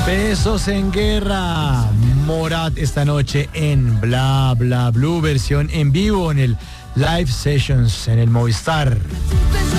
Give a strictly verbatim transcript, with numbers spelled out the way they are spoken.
Besos en guerra. Morat esta noche en Bla Bla Blue, versión en vivo en el Live Sessions en el Movistar.